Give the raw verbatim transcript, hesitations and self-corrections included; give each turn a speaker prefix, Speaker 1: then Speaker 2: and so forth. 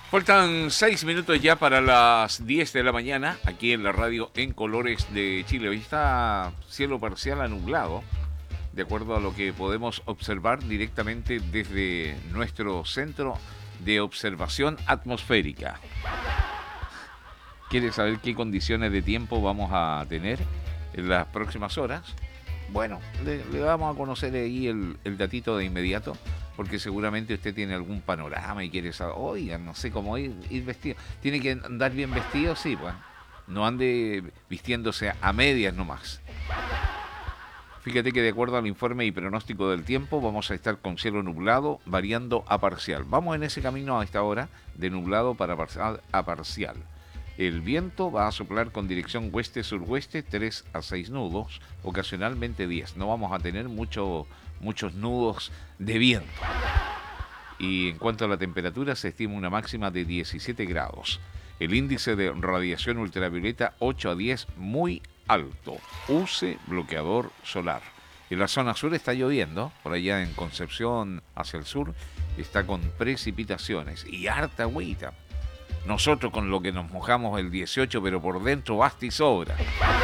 Speaker 1: Faltan seis minutos ya para las diez de la mañana, aquí en la radio En Colores de Chile. Hoy está cielo parcial a nublado, de acuerdo a lo que podemos observar directamente desde nuestro centro de observación atmosférica. ¿Quieres saber qué condiciones de tiempo vamos a tener en las próximas horas? Bueno, le, le vamos a conocer ahí el, el datito de inmediato, porque seguramente usted tiene algún panorama y quiere saber, oiga, no sé cómo ir, ir vestido. ¿Tiene que andar bien vestido? Sí, pues. No ande vistiéndose a medias nomás. Fíjate que de acuerdo al informe y pronóstico del tiempo, vamos a estar con cielo nublado, variando a parcial. Vamos en ese camino a esta hora, de nublado para parcial a parcial. El viento va a soplar con dirección oeste-suroeste, tres a seis nudos, ocasionalmente diez. No vamos a tener mucho, muchos nudos de viento. Y en cuanto a la temperatura, se estima una máxima de diecisiete grados. El índice de radiación ultravioleta ocho a diez, muy alto. Use bloqueador solar. En la zona sur está lloviendo, por allá en Concepción hacia el sur, está con precipitaciones y harta agüita. Nosotros con lo que nos mojamos el dieciocho, pero por dentro basta y sobra.